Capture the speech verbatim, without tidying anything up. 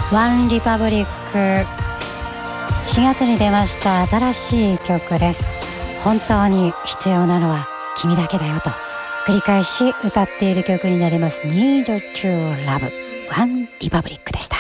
ワンリパブリック、しがつに出ました新しい曲です。本当に必要なのは君だけだよと繰り返し歌っている曲になります。 Need to Love ワンリパブリックでした。